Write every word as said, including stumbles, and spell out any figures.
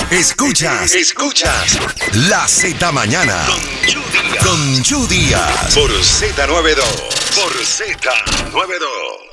Escuchas, escuchas La Z Mañana con Yu Díaz por Z noventa y dos. Por Z noventa y dos.